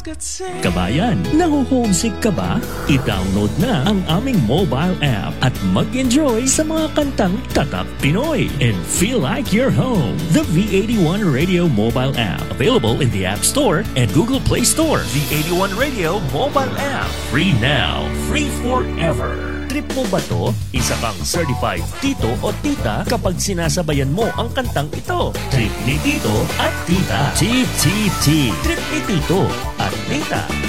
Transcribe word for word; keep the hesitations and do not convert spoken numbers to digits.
Kabayan, naho-homesick ka ba? I-download na ang aming mobile app at mag-enjoy sa mga kantang tatak Pinoy and feel like you're home. The V eighty-one Radio mobile app, available in the App Store and Google Play Store. V eighty-one Radio mobile app, free now, free forever. Trip mo ba to? Isa kang certified tito o tita kapag sinasabayan mo ang kantang ito. Trip ni tito at tita. T T T. Trip ni tito at tita.